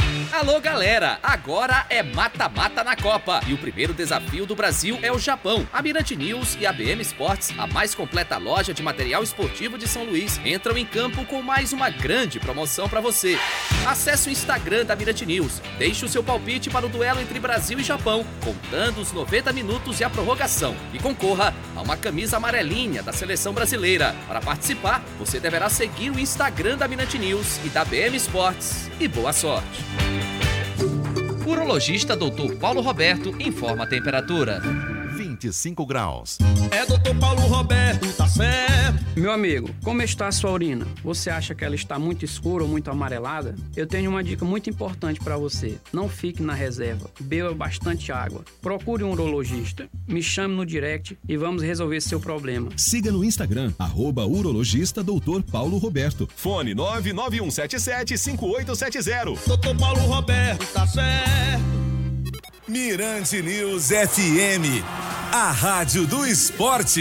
Alô galera, agora é mata-mata na Copa e o primeiro desafio do Brasil é o Japão. A Mirante News e a BM Sports, a mais completa loja de material esportivo de São Luís, entram em campo com mais uma grande promoção para você. Acesse o Instagram da Mirante News, deixe o seu palpite para o duelo entre Brasil e Japão, contando os 90 minutos e a prorrogação, e concorra a uma camisa amarelinha da seleção brasileira. Para participar, você deverá seguir o Instagram da Mirante News e da BM Sports. E boa sorte! O urologista Dr. Paulo Roberto informa a temperatura. 25 graus. É Dr. Paulo Roberto, tá certo. Meu amigo, como está a sua urina? Você acha que ela está muito escura ou muito amarelada? Eu tenho uma dica muito importante para você. Não fique na reserva. Beba bastante água. Procure um urologista. Me chame no direct e vamos resolver seu problema. Siga no Instagram, @urologista Dr. Paulo Roberto. Fone 991775870. Dr. Paulo Roberto, tá certo. Mirante News FM, a rádio do esporte.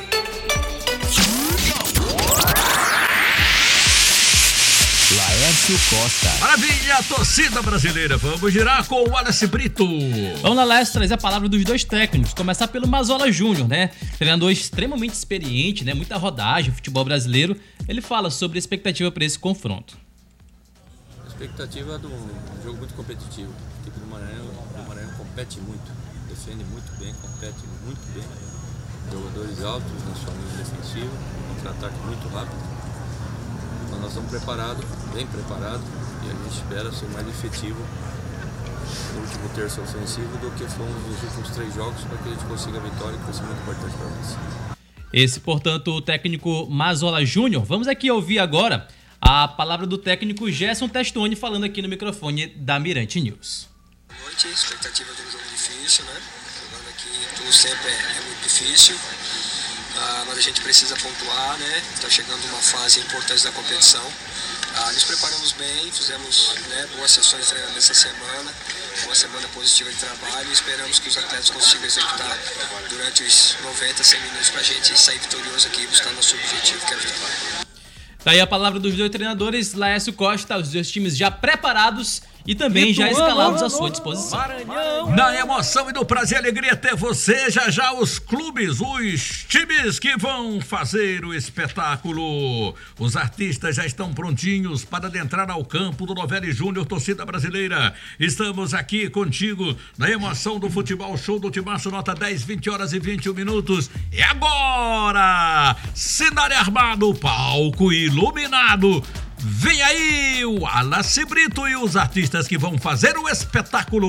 Laércio Costa. Maravilha, torcida brasileira. Vamos girar com o Wallace Brito. Vamos lá, Laércio, trazer a palavra dos dois técnicos. Começar pelo Mazzola Júnior, né? Treinador extremamente experiente, né? Muita rodagem, futebol brasileiro. Ele fala sobre a expectativa para esse confronto. A expectativa é de um jogo muito competitivo. A equipe do Maranhão compete muito, defende muito bem, compete muito bem. Jogadores altos na sua linha defensiva, contra-ataque muito rápido. Então nós estamos preparados, bem preparados, e a gente espera ser mais efetivo no último terço ofensivo do que fomos nos últimos 3 jogos, para que a gente consiga a vitória, que vai ser muito importante para nós. Esse, portanto, o técnico Mazzola Júnior. Vamos aqui ouvir agora a palavra do técnico Gerson Testoni falando aqui no microfone da Mirante News. Boa noite, expectativa de um jogo difícil, né? Jogando aqui tudo sempre é muito difícil, mas a gente precisa pontuar, né? Está chegando uma fase importante da competição. Nos preparamos bem, fizemos, né, boas sessões de treinamento essa semana, uma semana positiva de trabalho, e esperamos que os atletas consigam executar durante os 90, 100 minutos para a gente sair vitorioso aqui, buscando nosso objetivo, que é a vitória. Daí a palavra dos dois treinadores, Laércio Costa, os dois times já preparados e também já escalados à sua disposição. Na emoção e no prazer e alegria ter você, já os clubes, os times que vão fazer o espetáculo. Os artistas já estão prontinhos para adentrar ao campo do Novelli Júnior, torcida brasileira. Estamos aqui contigo na emoção do futebol show do Timaço, nota 10, 20 horas e 21 minutos. E agora, cenário armado, palco iluminado. Vem aí o Wallace Brito e os artistas que vão fazer o espetáculo.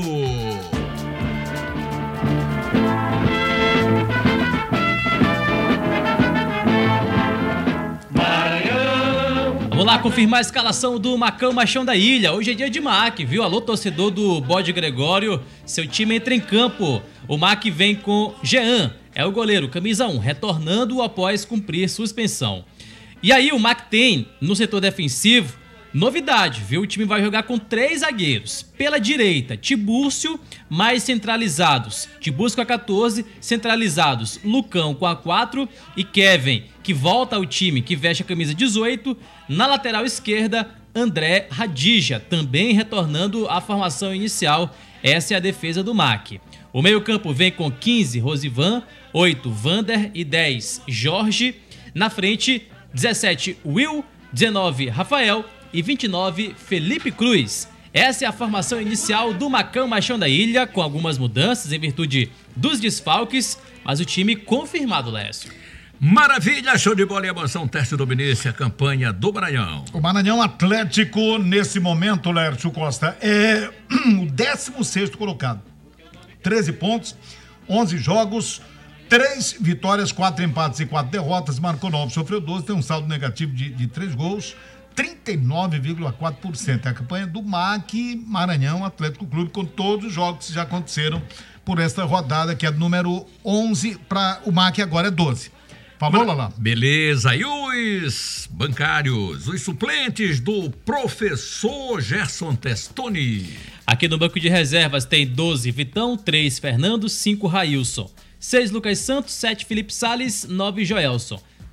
Vamos lá confirmar a escalação do Macão Machão da Ilha. Hoje é dia de MAC, viu? Alô, torcedor do Bode Gregório. Seu time entra em campo. O MAC vem com Jean, é o goleiro, camisa 1, retornando após cumprir suspensão. E aí o MAC tem, no setor defensivo, novidade, viu? O time vai jogar com 3 zagueiros. Pela direita, Tibúrcio, mais centralizados. Tibúrcio com a 14, centralizados. Lucão com a 4 e Kevin, que volta ao time, que veste a camisa 18. Na lateral esquerda, André Radija, também retornando à formação inicial. Essa é a defesa do MAC. O meio-campo vem com 15, Rosivan, 8, Vander e 10, Jorge. Na frente, 17, Will, 19, Rafael e 29, Felipe Cruz. Essa é a formação inicial do Macão Machão da Ilha, com algumas mudanças em virtude dos desfalques, mas o time confirmado, Lécio. Maravilha, show de bola e emoção, teste do Vinícius, a campanha do Maranhão. O Maranhão Atlético, nesse momento, Laércio Costa, é o 16º colocado. 13 pontos, 11 jogos, 3 vitórias, 4 empates e 4 derrotas, marcou 9, sofreu 12, tem um saldo negativo de 3 gols, 39,4%. É a campanha do MAC Maranhão Atlético Clube, com todos os jogos que já aconteceram por esta rodada, que é número 11, para o MAC agora é 12. Falou, Lala? Beleza, e os bancários, os suplentes do professor Gerson Testoni. Aqui no banco de reservas tem 12 Vitão, 3 Fernando, 5 Railson, 6 Lucas Santos, 7 Felipe Salles, 9 Joelson,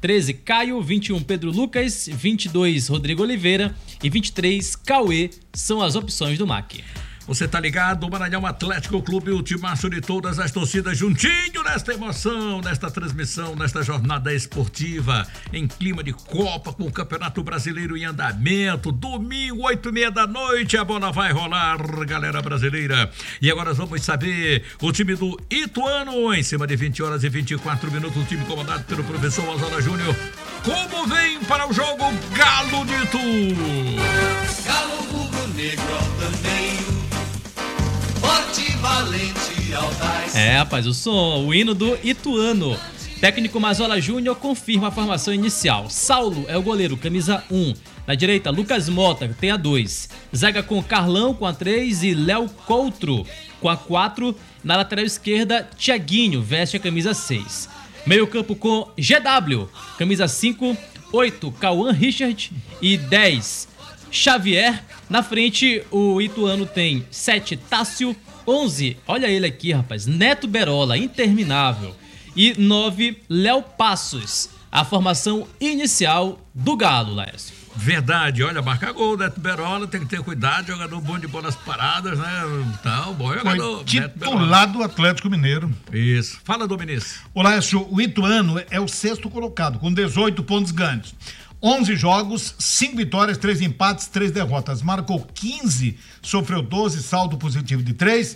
13, Caio. 21, Pedro Lucas. 22, Rodrigo Oliveira. E 23, Cauê são as opções do MAC. Você tá ligado? O Maranhão Atlético Clube, o timaço de todas as torcidas juntinho nesta emoção, nesta transmissão, nesta jornada esportiva, em clima de Copa, com o Campeonato Brasileiro em andamento. Domingo, 8h30 da noite, a bola vai rolar, galera brasileira. E agora nós vamos saber o time do Ituano, em cima de 20h24, o time comandado pelo professor Mazola Júnior. Como vem para o jogo Galo de Itu? Galo rubro-negro altaneiro, forte, valente, audaz. Rapaz, o hino do Ituano. Técnico Mazola Júnior confirma a formação inicial. Saulo é o goleiro, camisa 1. Na direita, Lucas Mota, tem a 2. Zaga com Carlão, com a 3. E Léo Coutro, com a 4. Na lateral esquerda, Thiaguinho, veste a camisa 6. Meio campo com GW, camisa 5. 8, Cauã Richard. E 10, Xavier. Na frente, o Ituano tem 7, Tássio. 11, olha ele aqui, rapaz, Neto Berola, interminável. E 9, Léo Passos. A formação inicial do Galo, Laércio. Verdade, olha, marcar gol, Neto Berola, tem que ter cuidado, jogador bom de bolas paradas, né? Então, bom jogador. Foi titular do Atlético Mineiro. Isso. Fala, Dominici. O Laércio, o Ituano é o 6º colocado, com 18 pontos ganhos. 11 jogos, 5 vitórias, 3 empates, 3 derrotas. Marcou 15, sofreu 12, saldo positivo de 3,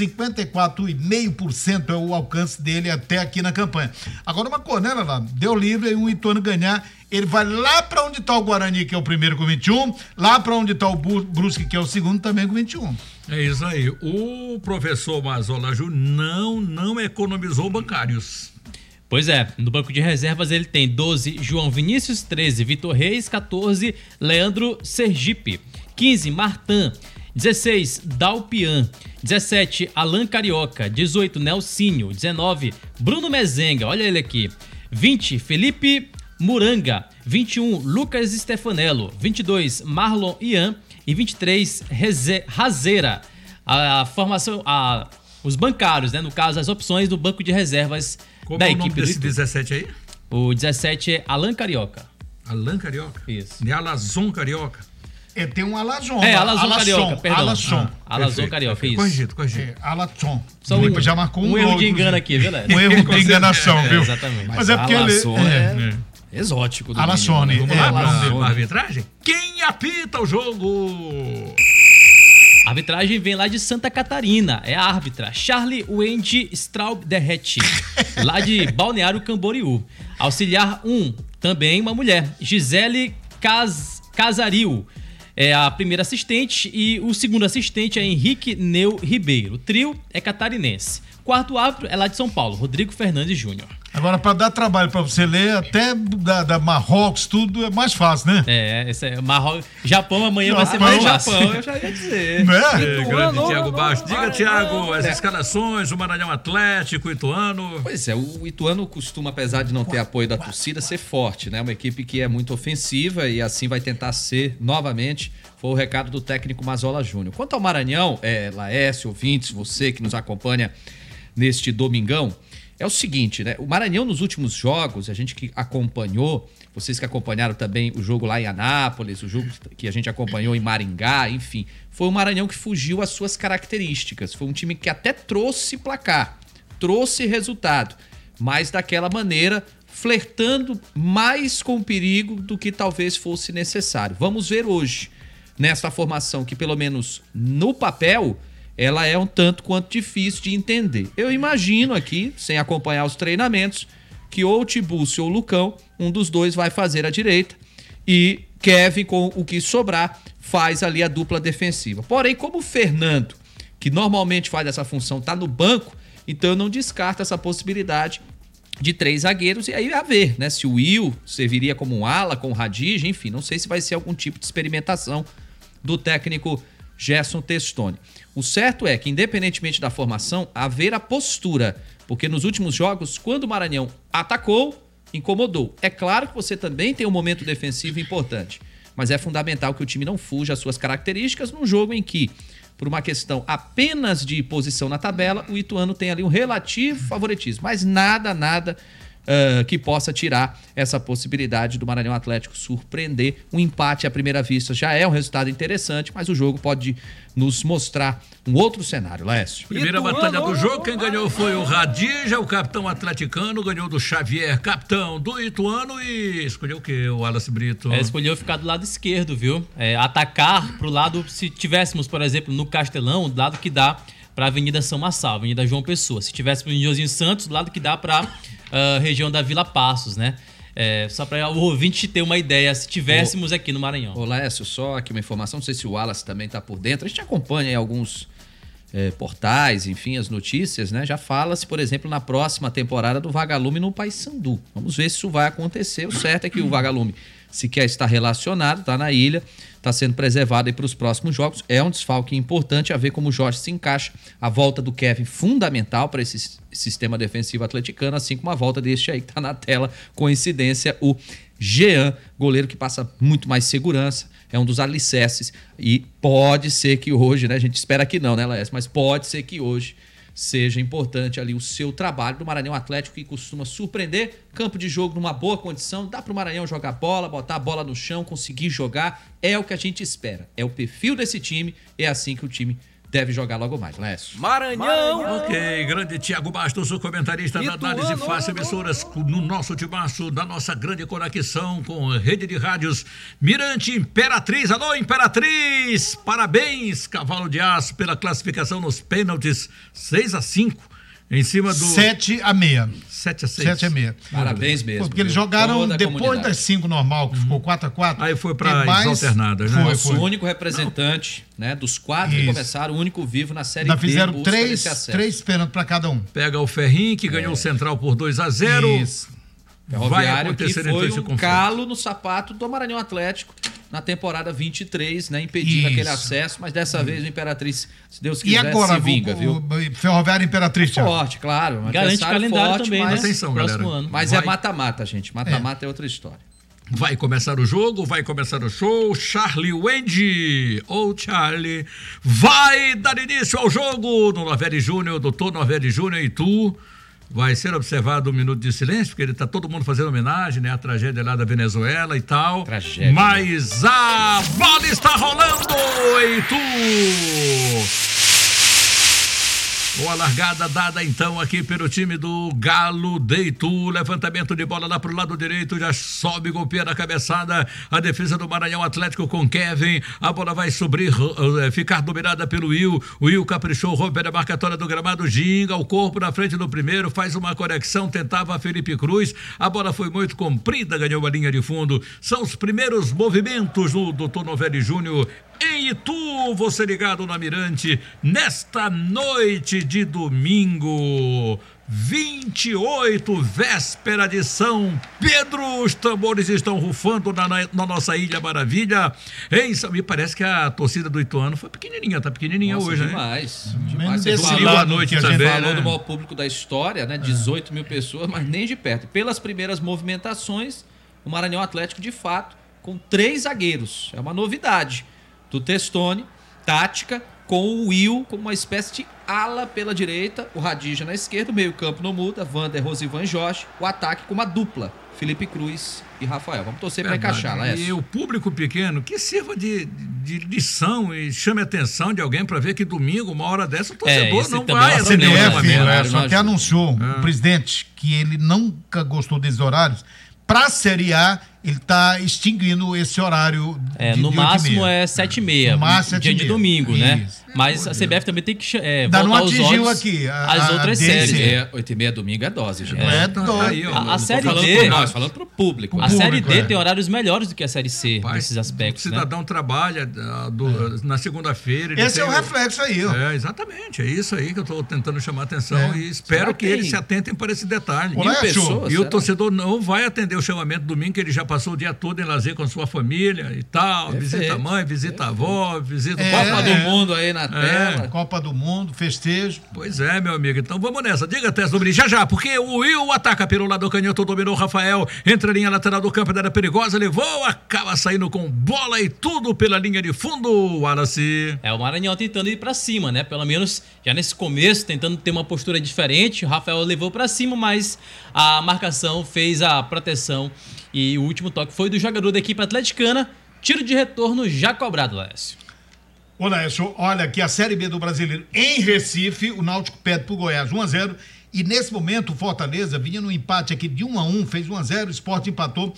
54,5% é o alcance dele até aqui na campanha. Agora uma cornela lá, deu livre e o Ituano ganhar, ele vai lá pra onde tá o Guarani, que é o primeiro com 21, lá pra onde tá o Brusque, que é o segundo, também com 21. É isso aí. O professor Mazola Júnior não economizou bancários. Pois é, no banco de reservas ele tem 12, João Vinícius, 13, Vitor Reis, 14, Leandro Sergipe, 15, Martan, 16, Dalpian, 17, Alan Carioca, 18, Nelsinho, 19, Bruno Mezenga, olha ele aqui, 20, Felipe Muranga, 21, Lucas Stefanello, 22, Marlon Ian e 23, Razeira. A formação, os bancários, né? No caso, as opções do banco de reservas da equipe do Ituano. Como é o nome desse 17 aí? O 17 é Alan Carioca. Alan Carioca? Isso. De Alazon Carioca? Tem um Alazon. Alazon Carioca, perdão. Alazon. Alazon Carioca, isso. Corrigido. Alazon. Só já marcou um erro de engano aqui, viu, Léo? Um erro de enganação, viu? Exatamente. Mas é porque Alazon é exótico. Alazone. Vamos lá pra arbitragem? Quem apita o jogo? A arbitragem vem lá de Santa Catarina. É a árbitra Charlie Wendy Straub Derrete, lá de Balneário Camboriú. Auxiliar 1, também uma mulher, Gisele Casaril. É a primeira assistente e o segundo assistente é Henrique Neu Ribeiro. O trio é catarinense. Quarto árbitro é lá de São Paulo, Rodrigo Fernandes Júnior. Agora, para dar trabalho para você ler, até da Marrocos, tudo é mais fácil, né? Esse é Marrocos. Japão amanhã vai ser mais Japão, eu já ia dizer. Grande Thiago Baixo. Diga, Thiago, as escalações, o Maranhão Atlético, o Ituano. Pois é, o Ituano costuma, apesar de não ter apoio da torcida, ser forte, né? Uma equipe que é muito ofensiva e assim vai tentar ser novamente. Foi o recado do técnico Mazola Júnior. Quanto ao Maranhão, Laércio, ouvintes, você que nos acompanha neste domingão, é o seguinte, né? O Maranhão nos últimos jogos, a gente que acompanhou, vocês que acompanharam também o jogo lá em Anápolis, o jogo que a gente acompanhou em Maringá, enfim, foi um Maranhão que fugiu às suas características. Foi um time que até trouxe placar, trouxe resultado, mas daquela maneira, flertando mais com o perigo do que talvez fosse necessário. Vamos ver hoje, nessa formação que pelo menos no papel, ela é um tanto quanto difícil de entender. Eu imagino aqui, sem acompanhar os treinamentos, que ou o Tiburcio ou o Lucão, um dos dois vai fazer a direita e Kevin, com o que sobrar, faz ali a dupla defensiva. Porém, como o Fernando, que normalmente faz essa função, tá no banco, então eu não descarto essa possibilidade de 3 zagueiros, e aí a ver, né? Se o Will serviria como um ala, com o Radige, enfim, não sei se vai ser algum tipo de experimentação do técnico Gerson Testoni. O certo é que, independentemente da formação, haver a postura, porque nos últimos jogos, quando o Maranhão atacou, incomodou. É claro que você também tem um momento defensivo importante, mas é fundamental que o time não fuja às suas características num jogo em que, por uma questão apenas de posição na tabela, o Ituano tem ali um relativo favoritismo, mas nada que possa tirar essa possibilidade do Maranhão Atlético surpreender. Um empate à primeira vista já é um resultado interessante, mas o jogo pode nos mostrar um outro cenário, Lécio. Primeira batalha do jogo, quem ganhou foi o Radija, o capitão atleticano, ganhou do Xavier, capitão do Ituano, e escolheu o quê, o Wallace Brito? Escolheu ficar do lado esquerdo, viu? Atacar pro lado, se tivéssemos, por exemplo, no Castelão, do lado que dá para a Avenida São Marçal, Avenida João Pessoa. Se tivéssemos no Josinho Santos, do lado que dá para região da Vila Passos, né? Só para o ouvinte ter uma ideia, se tivéssemos aqui no Maranhão. Ô, Lécio, só aqui uma informação, não sei se o Wallace também tá por dentro. A gente acompanha aí alguns portais, enfim, as notícias, né? Já fala-se, por exemplo, na próxima temporada do Vagalume no Paysandu. Vamos ver se isso vai acontecer. O certo é que o Vagalume sequer está relacionado, está na ilha, está sendo preservado aí para os próximos jogos. É um desfalque importante, a ver como o Jorge se encaixa. A volta do Kevin, fundamental para esse sistema defensivo atleticano, assim como a volta deste aí que está na tela, coincidência, o Jean, goleiro que passa muito mais segurança, é um dos alicerces, e pode ser que hoje, né, a gente espera que não, né, Laércio, mas pode ser que hoje seja importante ali o seu trabalho do Maranhão Atlético, que costuma surpreender. Campo de jogo numa boa condição, dá pro Maranhão jogar bola, botar a bola no chão, conseguir jogar, é o que a gente espera, é o perfil desse time, é assim que o time deve jogar logo mais, Lécio. Maranhão! Ok, grande Thiago Bastos, o comentarista da Análise Fácil Emissoras, no nosso timaço, da nossa grande conexão com a rede de rádios Mirante Imperatriz. Alô, Imperatriz! Parabéns, Cavalo de Aço, pela classificação nos pênaltis, 6-5. Em cima do... 7-6. 7-6. 7-6. Parabéns mesmo. Porque eles jogaram depois das 5 normal, que ficou 4-4. Aí foi para as alternadas, né? Nosso único representante, né, dos 4 que começaram, o único vivo na Série B. Fizeram 3 pênaltis para cada um. Pega o Ferrinho, que ganhou o Central por 2-0. Isso. Vai acontecer, que foi um calo no sapato do Maranhão Atlético na temporada 23, né, impedindo aquele acesso, mas dessa vez o Imperatriz, se Deus quiser, e agora, se vinga, viu? O Ferroviário Imperatriz, forte, claro. Garante calendário forte, também, mas, né? Atenção, próximo galera. ano. Mas é mata-mata, gente. Mata-mata é outra história. Vai começar o jogo, vai começar o show. Charlie Wendy, ou Charlie, vai dar início ao jogo no Novelli Júnior, doutor Novelli Júnior, e tu. Vai ser observado um minuto de silêncio, porque tá todo mundo fazendo homenagem, né? A tragédia lá da Venezuela e tal. Tragédia. Mas a bola está rolando, Heitor! Boa largada dada então aqui pelo time do Galo de Itu. Levantamento de bola lá pro lado direito, já sobe, golpeia na cabeçada a defesa do Maranhão Atlético com Kevin. A bola vai subir, ficar dominada pelo Will. O Will caprichou, rompe a marcatória do gramado, ginga o corpo na frente do primeiro, faz uma conexão, tentava Felipe Cruz. A bola foi muito comprida, ganhou a linha de fundo. São os primeiros movimentos do Dr. Novelli Júnior em Itu, você ligado na Mirante, nesta noite de domingo, 28, véspera de São Pedro. Os tambores estão rufando na nossa Ilha Maravilha. Me parece que a torcida do Ituano foi pequenininha, tá pequenininha. Nossa, hoje, demais, né? Demais. Você falou à noite também, falou, né? do maior público da história, né? 18 mil pessoas, mas nem de perto. Pelas primeiras movimentações, o Maranhão Atlético, de fato, com 3 zagueiros. É uma novidade. Do Testoni, tática, com o Will como uma espécie de ala pela direita, o Radija na esquerda, o meio-campo não muda, Wander, Rosivan e Jorge, o ataque com uma dupla, Felipe Cruz e Rafael. Vamos torcer para encaixar, Laércio. E o público pequeno, que sirva de lição e chame a atenção de alguém para ver que domingo, uma hora dessa, o torcedor não vai acender o CBF até anunciou o presidente que ele nunca gostou desses horários. Para a Série A, ele está extinguindo esse horário no máximo é 7h30. No máximo dia de domingo, né? Mas a CBF também tem que voltar os olhos aqui as outras séries. 8h30 domingo é dose, gente. É dose. A Série D... falando pro público. A Série D tem horários melhores do que a Série C, nesses aspectos. O cidadão trabalha na segunda-feira. Esse é o reflexo aí. Exatamente. É isso aí que eu estou tentando chamar a atenção e espero que eles se atentem para esse detalhe. E o torcedor não vai atender o chamamento domingo, que ele já passou o dia todo em lazer com sua família e tal, visita a mãe, visita a avó, visita o Copa do Mundo aí na tela. Copa do Mundo, festejo. Pois é, meu amigo, então vamos nessa. Diga, Tess Dobrinho, já, porque o Will ataca pelo lado canhoto, dominou o Rafael, entra a linha lateral do campo, da área perigosa, levou, acaba saindo com bola e tudo pela linha de fundo, Wallace. O Maranhão tentando ir pra cima, né? Pelo menos já nesse começo, tentando ter uma postura diferente. O Rafael levou pra cima, mas a marcação fez a proteção e o último toque foi do jogador da equipe atleticana. Tiro de retorno já cobrado, Laércio. Ô, Laércio, olha aqui a Série B do Brasileiro em Recife, o Náutico perde pro Goiás 1-0. E nesse momento o Fortaleza vinha no empate aqui de 1-1, fez 1-0, o Sport empatou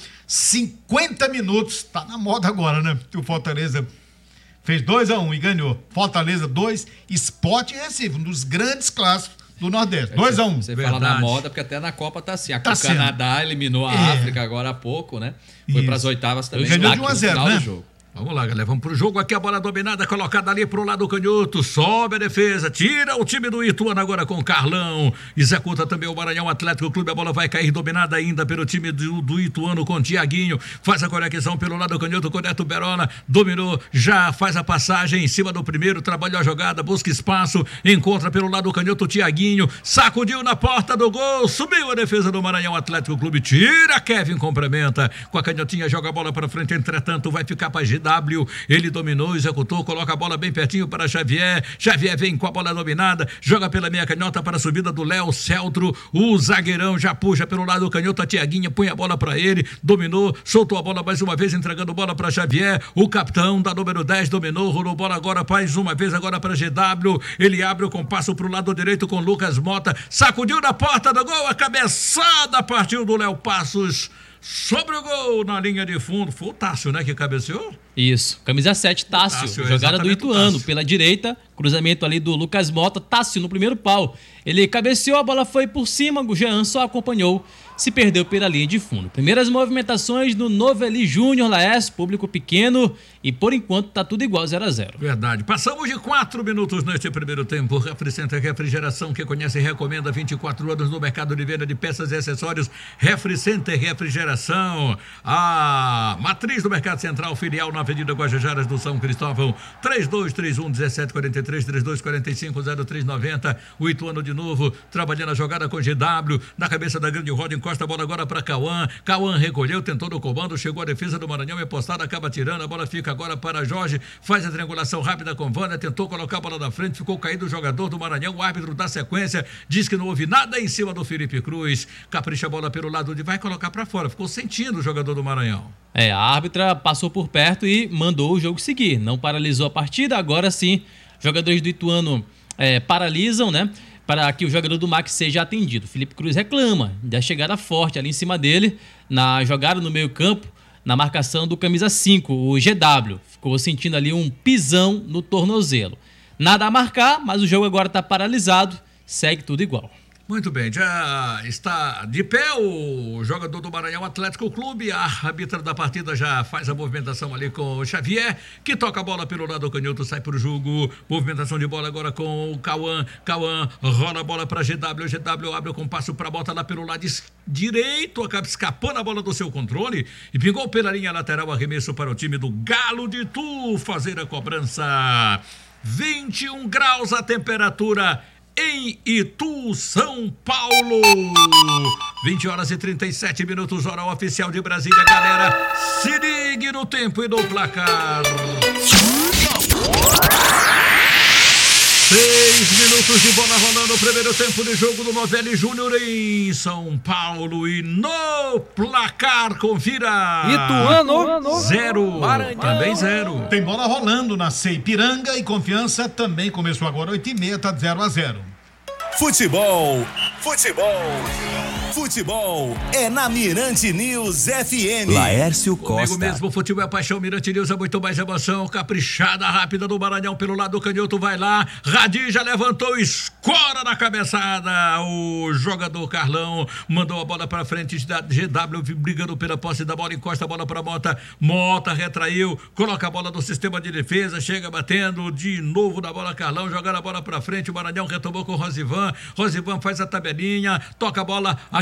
50 minutos. Tá na moda agora, né? O Fortaleza fez 2-1 e ganhou. Fortaleza 2, Sport e Recife, um dos grandes clássicos do Nordeste. 2-1. Você fala na moda, porque até na Copa tá assim. O Canadá eliminou a África agora há pouco, né? Foi pras oitavas também. Ganhou de 1-0, né? Do jogo. Vamos lá, galera, vamos pro jogo aqui, a bola dominada, colocada ali pro lado canhoto, sobe a defesa, tira o time do Ituano agora com o Carlão, executa também o Maranhão Atlético Clube, a bola vai cair dominada ainda pelo time do Ituano com o Tiaguinho, faz a conexão pelo lado canhoto com o Neto Berola, dominou, já faz a passagem em cima do primeiro, trabalhou a jogada, busca espaço, encontra pelo lado canhoto o Tiaguinho, sacudiu na porta do gol, subiu a defesa do Maranhão Atlético Clube, tira, Kevin complementa, com a canhotinha joga a bola para frente, entretanto vai ficar para GW, ele dominou, executou, coloca a bola bem pertinho para Xavier vem com a bola dominada, joga pela meia canhota para a subida do Léo Celtro, o zagueirão já puxa pelo lado canhoto, a Tiaguinha põe a bola para ele, dominou, soltou a bola mais uma vez, entregando bola para Xavier, o capitão da número 10 dominou, rolou bola agora mais uma vez agora para GW, ele abre o compasso para o lado direito com Lucas Mota, sacudiu na porta do gol, a cabeçada partiu do Léo Passos, sobre o gol na linha de fundo. Foi o Tássio, né, que cabeceou? Isso, camisa 7, Tássio, jogada do Ituano, pela direita, cruzamento ali do Lucas Mota, Tássio no primeiro pau. Ele cabeceou, a bola foi por cima, o Jean só acompanhou, se perdeu pela linha de fundo. Primeiras movimentações do Novelli Júnior, Laércio, público pequeno, e por enquanto tá tudo igual, 0-0. Verdade. Passamos de 4 minutos neste primeiro tempo. Refricenter Refrigeração, que conhece e recomenda 24 anos no mercado de venda de peças e acessórios. Refricenter Refrigeração, a matriz do Mercado Central, filial na Avenida Guajajaras do São Cristóvão, 3231-1743, 3245-0390. O Ituano de novo, trabalhando a jogada com GW, na cabeça da grande roda, encosta a bola agora para Cauã. Cauã recolheu, tentou no comando, chegou a defesa do Maranhão, é postada, acaba tirando, a bola fica agora para Jorge, faz a triangulação rápida com Vânia, tentou colocar a bola na frente, ficou caído o jogador do Maranhão, o árbitro dá sequência, diz que não houve nada em cima do Felipe Cruz, capricha a bola pelo lado de vai colocar para fora, ficou sentindo o jogador do Maranhão. A árbitra passou por perto e mandou o jogo seguir, não paralisou a partida, agora sim, jogadores do Ituano paralisam, né? Para que o jogador do MAC seja atendido. Felipe Cruz reclama da chegada forte ali em cima dele, na jogada no meio campo, na marcação do camisa 5, o GW. Ficou sentindo ali um pisão no tornozelo. Nada a marcar, mas o jogo agora está paralisado, segue tudo igual. Muito bem, já está de pé o jogador do Maranhão Atlético Clube, a árbitra da partida já faz a movimentação ali com o Xavier, que toca a bola pelo lado canhoto, sai para o jogo, movimentação de bola agora com o Cauã, rola a bola para GW abre o compasso para bota lá pelo lado direito, acaba escapando a bola do seu controle e pingou pela linha lateral, arremesso para o time do Galo de Itu fazer a cobrança. 21 graus a temperatura em Itu, São Paulo. 20 horas e 37 minutos, hora oficial de Brasília, galera. Se ligue no tempo e no placar. 6 minutos de bola rolando, o primeiro tempo de jogo do Novelli Júnior em São Paulo. E no placar, confira. Ituano 0, também 0. Tem bola rolando na Seipiranga e Confiança também começou agora, 8h30, tá 0-0. Futebol é na Mirante News FM. Laércio Costa. Comigo mesmo, futebol é paixão, Mirante News é muito mais emoção. Caprichada, rápida do Maranhão pelo lado canhoto, vai lá. Radi já levantou, escora na cabeçada. O jogador Carlão mandou a bola pra frente, GW brigando pela posse da bola, encosta a bola pra Mota. Mota retraiu, coloca a bola no sistema de defesa, chega batendo de novo na bola, Carlão jogando a bola pra frente. O Maranhão retomou com o Rosivan faz a tabelinha, toca a bola aqui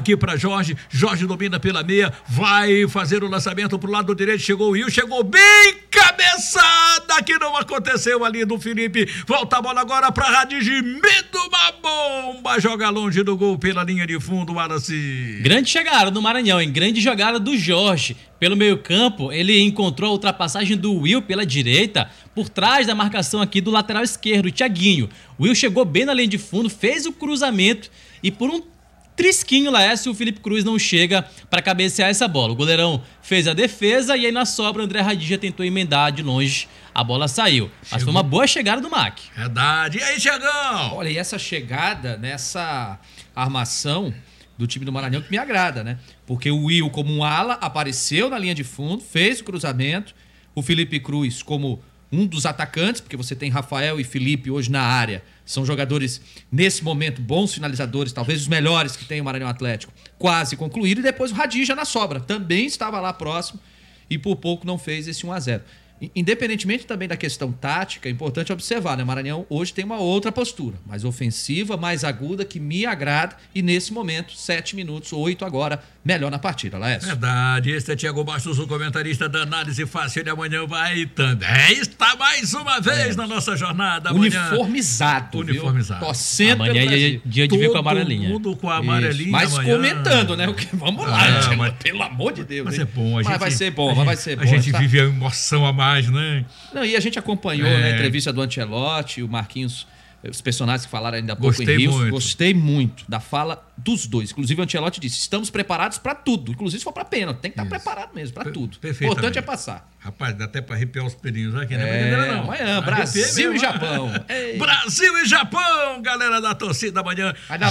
aqui para Jorge. Jorge domina pela meia, vai fazer o lançamento pro lado direito. Chegou o Will, chegou bem cabeçada, que não aconteceu ali do Felipe. Volta a bola agora para Radigi, medo uma bomba, joga longe do gol pela linha de fundo, Wallace. Grande chegada do Maranhão, hein? Grande jogada do Jorge. Pelo meio campo, ele encontrou a ultrapassagem do Will pela direita, por trás da marcação aqui do lateral esquerdo, o Thiaguinho. O Will chegou bem na linha de fundo, fez o cruzamento e por um trisquinho, Laércio, o Felipe Cruz não chega para cabecear essa bola. O goleirão fez a defesa e aí na sobra o André Radija tentou emendar de longe, a bola saiu. Mas foi uma boa chegada do Mac. Verdade. E aí, Thiagão? Olha, e essa chegada nessa armação do time do Maranhão que me agrada, né? Porque o Will, como um ala, apareceu na linha de fundo, fez o cruzamento. O Felipe Cruz, como um dos atacantes, porque você tem Rafael e Felipe hoje na área, são jogadores, nesse momento, bons finalizadores, talvez os melhores que tem o Maranhão Atlético, quase concluíram. E depois o Radija na sobra, também estava lá próximo e por pouco não fez esse 1-0. Independentemente também da questão tática, é importante observar, né? O Maranhão hoje tem uma outra postura, mais ofensiva, mais aguda, que me agrada, e nesse momento, 7 minutos, 8 agora, melhor na partida, Laércio. Verdade, este é Thiago Bastos, o comentarista da Análise Fácil, ele amanhã vai também estar mais uma vez na nossa jornada. Amanhã. Uniformizado, Uniformizado. Torcendo amanhã pelo Brasil. É dia de vir com a amarelinha. Todo mundo com a amarelinha. Mas amanhã. comentando, né? Vamos lá, mas pelo amor de Deus. Mas é bom, vai ser bom, vai ser bom. A gente vive a emoção a mais, né? Não, e a gente acompanhou a entrevista do Ancelotti, o Marquinhos, os personagens que falaram ainda há pouco em Rios. Gostei muito da fala dos dois. Inclusive o Ancelotti disse, estamos preparados para tudo. Inclusive se for para pênalti, tem que estar preparado mesmo, para tudo. O importante é passar. Rapaz, dá até para arrepiar os pelinhos aqui, né? Amanhã, Brasil e Japão. Brasil e Japão, galera da torcida amanhã.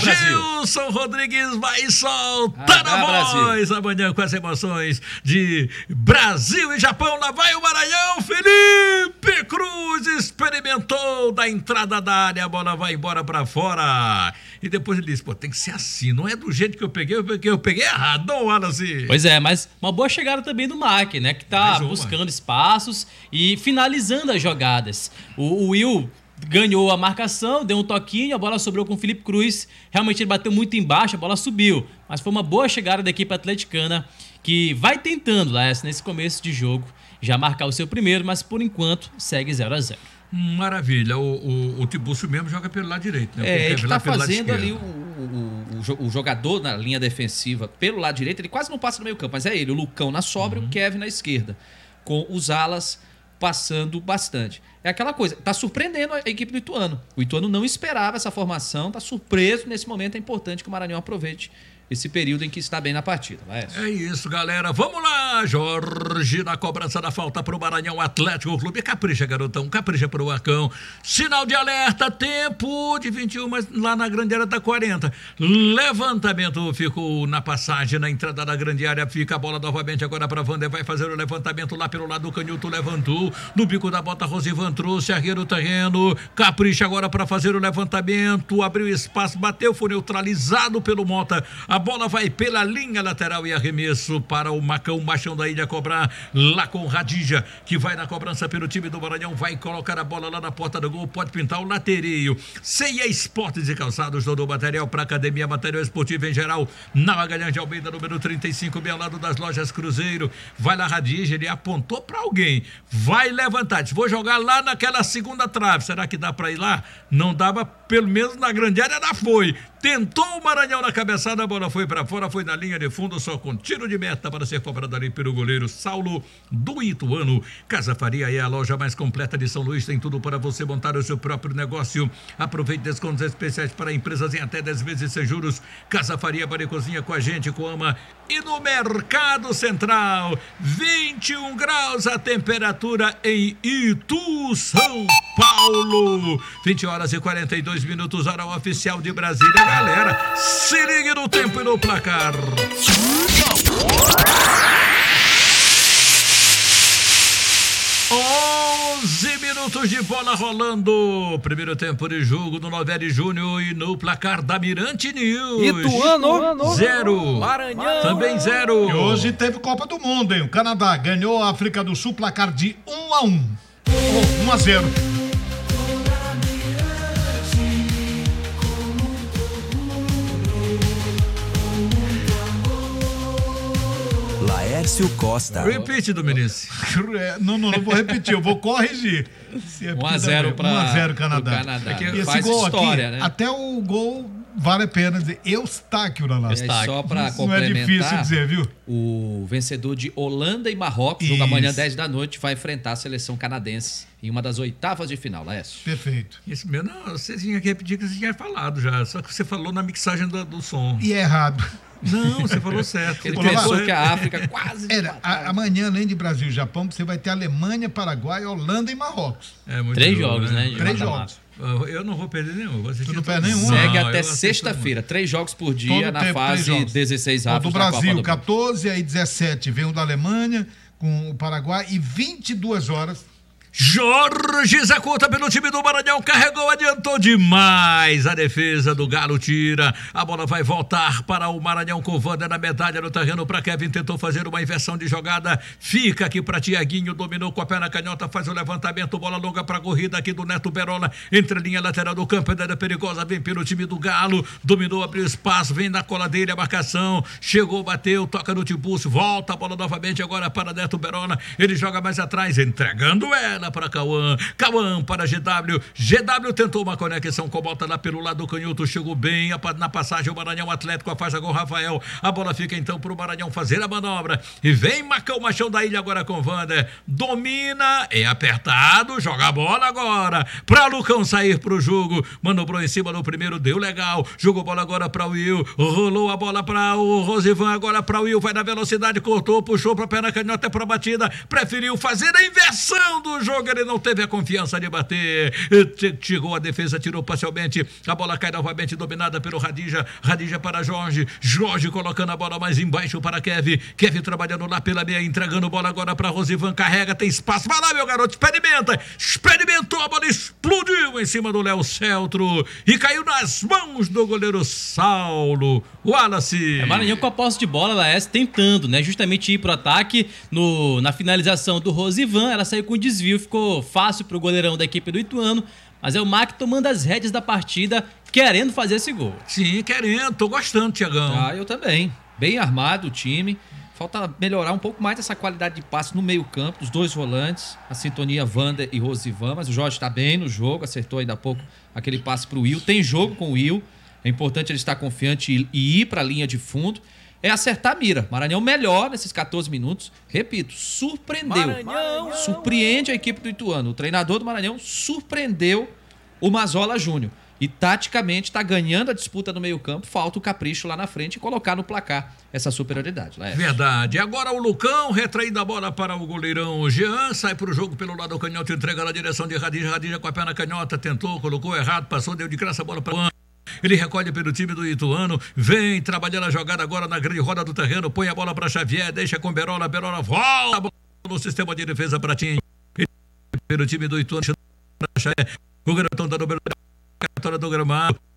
Gilson Rodrigues vai soltar a voz amanhã com as emoções de Brasil e Japão. Lá vai o Maranhão, Felipe Cruz experimentou da entrada da área, a bola vai embora para fora. E depois ele disse, pô, tem que ser assim, não é do jeito que eu peguei errado, não, Wallace. Pois é, mas uma boa chegada também do Mac, né, que tá buscando espaços e finalizando as jogadas. O Will ganhou a marcação, deu um toquinho, a bola sobrou com o Felipe Cruz, realmente ele bateu muito embaixo, a bola subiu, mas foi uma boa chegada da equipe atleticana, que vai tentando, Laércio, nesse começo de jogo, já marcar o seu primeiro, mas por enquanto segue 0-0. Maravilha, o Tibúcio mesmo joga pelo lado direito, né? Ele está fazendo ali o jogador na linha defensiva pelo lado direito, ele quase não passa no meio campo, mas é ele, o Lucão na sobra e o Kevin na esquerda, com os alas passando bastante. É aquela coisa, tá surpreendendo a equipe do Ituano. O Ituano não esperava essa formação, tá surpreso nesse momento, é importante que o Maranhão aproveite esse período em que está bem na partida. É isso, galera. Vamos lá, Jorge, na cobrança da falta para o Maranhão Atlético Clube. Capricha, garotão, capricha para o Arcão. Sinal de alerta, tempo de 21, mas lá na grande área tá 40. Levantamento ficou na passagem, na entrada da grande área, fica a bola novamente agora para Vander, vai fazer o levantamento lá pelo lado do canhoto, levantou, no bico da bota, Rosivan trouxe, arreira o terreno, capricha agora para fazer o levantamento, abriu espaço, bateu, foi neutralizado pelo Mota, a bola vai pela linha lateral e arremesso para o Macão, Machão da Ilha cobrar lá com Radija, que vai na cobrança pelo time do Maranhão, vai colocar a bola lá na porta do gol, pode pintar o latereio. Ceia Esportes e Calçados, todo o material para academia, material esportivo em geral, na Magalhães de Almeida, número 35, bem ao lado das lojas Cruzeiro. Vai lá Radija, ele apontou para alguém, vai levantar, disse, vou jogar lá naquela segunda trave, será que dá para ir lá? Não dava, pelo menos na grande área, não foi. Tentou o Maranhão na cabeçada, a bola foi para fora, foi na linha de fundo, só com tiro de meta para ser cobrado ali pelo goleiro Saulo do Ituano. Casa Faria é a loja mais completa de São Luís, tem tudo para você montar o seu próprio negócio. Aproveite descontos especiais para empresas em até 10 vezes sem juros. Casa Faria, bar e cozinha com a gente, com ama. E no Mercado Central, 21 graus a temperatura em Itu, São Paulo. 20 horas e 42 minutos, hora oficial de Brasília. Galera, se ligue no tempo e no placar. 11 minutos de bola rolando. Primeiro tempo de jogo no Novelli Júnior e no placar da Mirante News. Ituano 0. Maranhão também 0. E hoje teve Copa do Mundo, hein? O Canadá ganhou a África do Sul, placar de 1-1. 1-0. Lércio Costa. Repeat, Dominici. Não vou repetir, eu vou corrigir. 1-0 para 1-0 Canadá. Esse faz gol história, aqui, né? até o gol vale a pena dizer Eustáquio lá. Só para Isso não é difícil dizer, viu? O vencedor de Holanda e Marrocos, jogo amanhã 10 da noite, vai enfrentar a seleção canadense em uma das oitavas de final, Laércio. Perfeito. Isso mesmo, não, você tinha que repetir que você tinha falado já, só que você falou na mixagem do som. E é errado. Não, você falou certo. Ele pensou que a África quase... Amanhã, além de Brasil e Japão, você vai ter Alemanha, Paraguai, Holanda e Marrocos. Muito 3 jogos, né? 3 jogos. Eu não vou perder nenhum. Tu não perde nenhum? Segue até sexta-feira. 3 jogos por dia na fase 16 avos do Brasil, 14, aí 17 vem o da Alemanha com o Paraguai e 22 horas... Jorge Zé Conta pelo time do Maranhão, carregou, adiantou demais, a defesa do Galo tira, a bola vai voltar para o Maranhão com Wander na medalha no terreno para Kevin, tentou fazer uma inversão de jogada, fica aqui para Tiaguinho, dominou com a perna canhota, faz o levantamento, bola longa para a corrida aqui do Neto Berola, entre a linha lateral do campo, é perigosa, vem pelo time do Galo, dominou, abriu espaço, vem na cola dele a marcação, chegou, bateu, toca no Tibúcio, volta a bola novamente agora para Neto Berola, ele joga mais atrás, entregando ela para Cauã para GW tentou uma conexão com a bola lá pelo lado canhoto, chegou bem na passagem o Maranhão Atlético, afasta com o Rafael, a bola fica então para o Maranhão fazer a manobra, e vem Macão Machão da Ilha agora com Wander, domina, é apertado, joga a bola agora, para Lucão sair pro jogo, manobrou em cima no primeiro, deu legal, jogou bola agora para o Will, rolou a bola para o Rosivan, agora para o Will, vai na velocidade, cortou, puxou para a perna canhota, para a batida, preferiu fazer a inversão do jogo, ele não teve a confiança de bater, chegou a defesa, tirou parcialmente, a bola cai novamente, dominada pelo Radija para Jorge colocando a bola mais embaixo para Kevin trabalhando lá pela meia, entregando bola agora para Rosivan, carrega, tem espaço, vai lá meu garoto, experimentou, a bola explodiu em cima do Léo Celtro e caiu nas mãos do goleiro Saulo Wallace. Maranhão com a posse de bola, Laércio, tentando, né, justamente ir pro ataque, na finalização do Rosivan, ela saiu com desvio, ficou fácil pro goleirão da equipe do Ituano, mas é o Mac tomando as rédeas da partida, querendo fazer esse gol. Sim, querendo, tô gostando, Tiagão. Eu também, bem armado o time, falta melhorar um pouco mais essa qualidade de passe no meio campo, dos dois volantes, a sintonia Wander e Rosivan, mas o Jorge tá bem no jogo, acertou ainda há pouco aquele passe pro Will, tem jogo com o Will, é importante ele estar confiante e ir para a linha de fundo, é acertar a mira. Maranhão melhor nesses 14 minutos. Repito, surpreendeu. Surpreende a equipe do Ituano. O treinador do Maranhão surpreendeu o Mazola Júnior. E taticamente está ganhando a disputa no meio campo. Falta o capricho lá na frente e colocar no placar essa superioridade. Verdade. Agora o Lucão retraindo a bola para o goleirão Jean. Sai para o jogo pelo lado canhoto, entrega na direção de Radija com a perna canhota. Tentou, colocou errado, passou, deu de graça a bola para o ele recolhe pelo time do Ituano, vem trabalhando a jogada agora na grande roda do terreno, põe a bola para Xavier, deixa com Berola volta no sistema de defesa para Tim, pelo time do Ituano, o garotão da número do gramado,